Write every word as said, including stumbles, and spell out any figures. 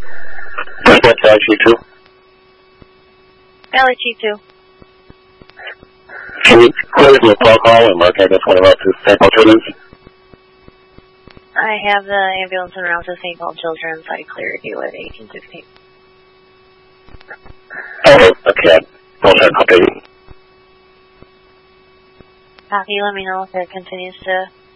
That's Valley Chief two. Valley Chief two. Can you close the call call and mark this one about to Saint Paul Children's? I have the ambulance en route to Saint Paul Children's. I cleared you at eighteen sixteen. Oh, okay. I'll try to copy. Copy, let me know if it continues to